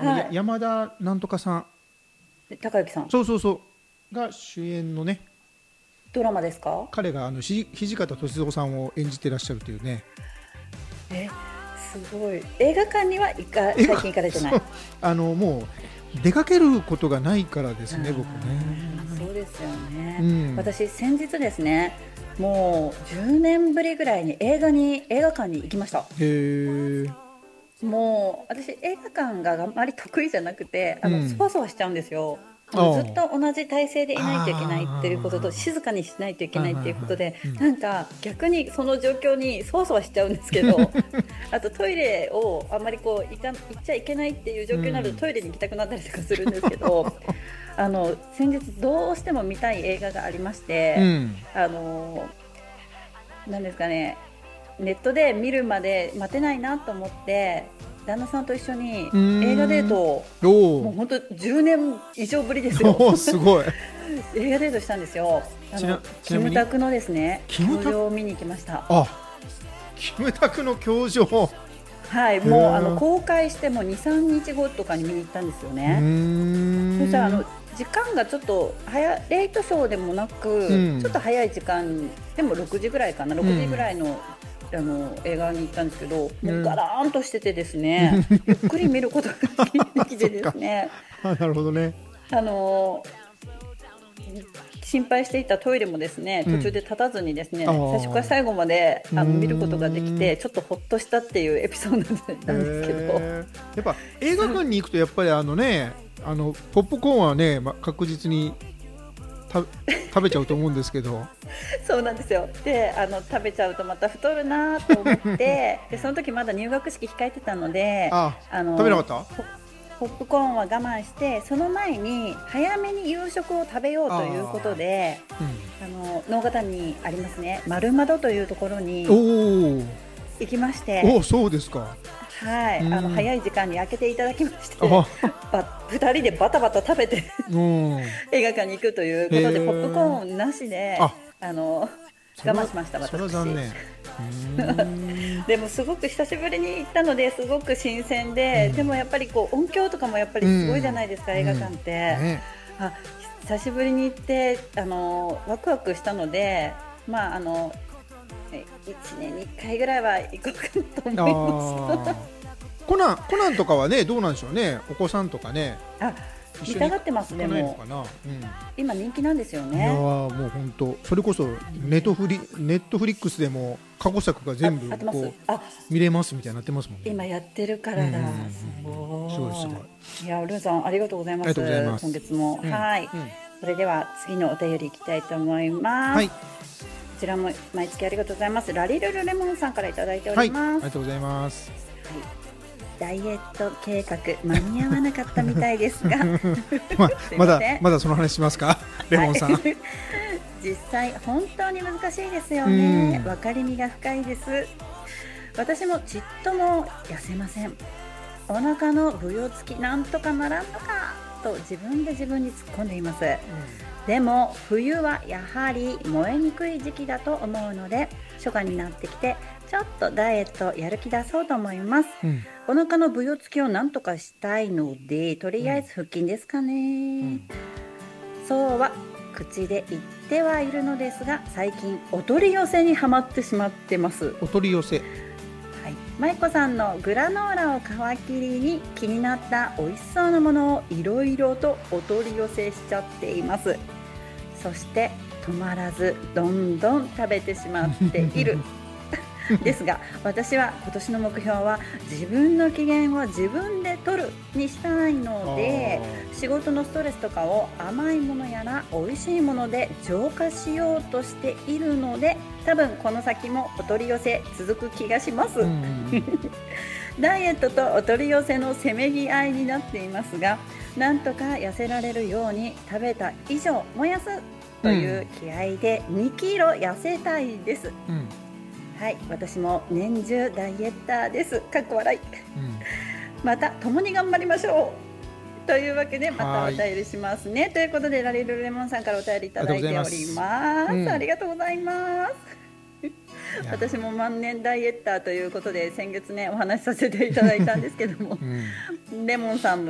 はい。 山田なんとかさん、 高之さん。 そうそうそうが主演のね、 ドラマですか？ 彼が土方歳三さんを演じてらっしゃるというね。 え、すごい。映画館には最近行かれてない。 そう、もう出かけることがないからですね、僕ああ、 ね。 そうですよね。 うん。 私、先日ですね、もう10年ぶりぐらいに映画館に行きました。 へえ。 もう、私、映画館があまり得意じゃなくて、そうん。 わそわしちゃうんですよ。ずっあと同じ体勢でいないといけないっていうことと、 あ。 静かにしないといけはいないっはいはい。 ていうことで、 うん。 なんか逆にその状況にそわそわしちゃうんですけど、あとトイレをあんまりこう行っちゃいけないっていう状況になるとうん。 トイレに行きたくなったりとかするんですけど、先日どうしても見たい映画がありまして、 うん。 あの、なんですかね、ネットで見るまで待てないなと思って旦那さんと一緒にうー映画デーん。 トを、 おお。 もう本当10年以上ぶりですよ。 おお、すごい。 映画デートしたんですよ。 ちなみに、 キムタクのですねキムタク、 教場を見に行きました。 あ、キムタクの教場。 はい、 へもうえ。 公開しても23日後とかに見に行ったんですようーね。そしたらん。 時間がちょっとレイトショーでもなうくちょっとん。 早い時間でも6時ぐらいかな、6時ぐうん。 らいの映画に行ったんですけど、もうガね。 ラーンとしててですね、ゆっくり見ることができてですそっか。 ね、 あ、なるほどね。 あの心配していたトイレもですね、 うん。 途中で立たずにですああ。 ね、最初から最後までうー見ることができん。 て、ちょっとほっとしたっていうエピソードへなんですけど、 え。やっぱ映画そう、 館に行くとやっぱりポップコーンはね、確実にた食べちゃうと思うんですけど。 そうなんですよ。で、食べちゃうとまた太るなと思って、で、その時まだ入学式控えてたので、 あ、 あの、 食べなかった？ ポップコーンは我慢して、その前に早めに夕食を食べようということあで、 あ。 能形にありますね、丸窓というところうん。 にお行きましお。 て、 お、そうですか。 はい、 うん。 早い時間に開けていただきまして、 あ、 2人でバタバタ食べてうん。 映画館に行くというへことで、ポップコえ。 ーンなしで、 あ、 我慢しました、 それは残私。 念。うーん。 でもすごく久しぶりに行ったのですごく新鮮で、でうん。 もやっぱりこう音響とかもやっぱうりすごいじゃなん。 いですか、映画館うん。 って。 ね。 あ、久しぶりに行ってワクワクしたので、まあ1年に1回ぐらいは行こうかなと思いました。 ああ。コナンとかはね、どうなんでしょうね。お子さんとかね、 あ、見一緒にたがってます行かないのかね。 な。うん。 今人気なんですよいやー、 ね。 もう本当、それこそネットフリックスでも過去作が全部合ってます。 こう見れますみたいになってますもんね。 今やってるかうんうんうんうらだ。すん。すごいすごい。 ごい。いや、ルーさん、ありがとうございありがとうございます。 ます。 今月も。 うん。 はい。 うん。 それでは次のお便りいきたいと思います。 はい。 こちらも毎月ありがとうございます。ラリルルレモンさんからいただいておはい。あります。 りがとうございます。 はい。ダイエット計画間に合わなかったみたいですがすいまません。 だまだその話しますか？レはい。 モンさん。 実際本当に難しいですようね。 ん。 分かりみが深いです。私もちっとも痩せません。お腹のぶよつきなんとかならんのかと自分で自分に突っ込んでいます。でも冬はやはり燃えにくい時期だと思うので、初夏になってきてちょっとダイエットやる気出そうと思います。 うん。 お腹のぶよつきをなんとかしたいので、とりあえうん。 ず腹筋ですかね。 うん。 そうは口で言ってはいるのですが、最近お取り寄せにはまってしまってます。 お取り寄せ。 はい、舞子さんのグラノーラを皮切りに気になった美味しそうなものをいろいろとお取り寄せしちゃっています。そして止まらずどんどん食べてしまっているですが、私は今年の目標は自分の機嫌を自分で取るにしたいので、 あ仕事のストレスとかを甘いものやら美味しいもので浄化しようとしているので、多分この先もお取り寄せ続く気がします。 あ。うんうんうん。 ダイエットとお取り寄せのせめぎ合いになっていますが、なんとか痩せられるように食べた以上燃やすという気合で2キロ痩せたいです。 うん。 はい、私も年中ダイエッターです。かっこ笑い。 うん。 また共に頑張りましょう。というわけでまたおはーい。 便りしますね。ということでラリルレモンさんからお便りいたありがとうございだいております。 ます。あうん。 りがとうございます。 いや私も万年ダイエッターということで先月ねお話しさせていただいたんですけども、 ー。うん。 レモンさん